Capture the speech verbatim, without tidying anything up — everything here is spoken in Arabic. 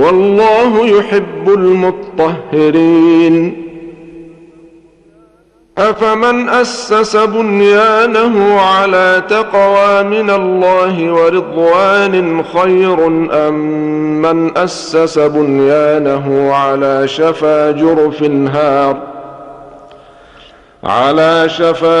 والله يحب المطهرين. أفمن أسس بنيانه على تقوى من الله ورضوان خير أم من أسس بنيانه على شفا جرف هار على شفا